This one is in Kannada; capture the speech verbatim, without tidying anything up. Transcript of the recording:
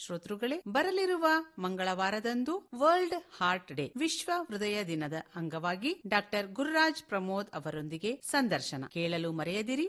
ಶ್ರೋತೃಗಳೇ, ಬರಲಿರುವ ಮಂಗಳವಾರದಂದು ವರ್ಲ್ಡ್ ಹಾರ್ಟ್ ಡೇ, ವಿಶ್ವ ಹೃದಯ ದಿನದ ಅಂಗವಾಗಿ ಡಾಕ್ಟರ್ ಗುರುರಾಜ್ ಪ್ರಮೋದ್ ಅವರೊಂದಿಗೆ ಸಂದರ್ಶನ ಕೇಳಲು ಮರೆಯದಿರಿ.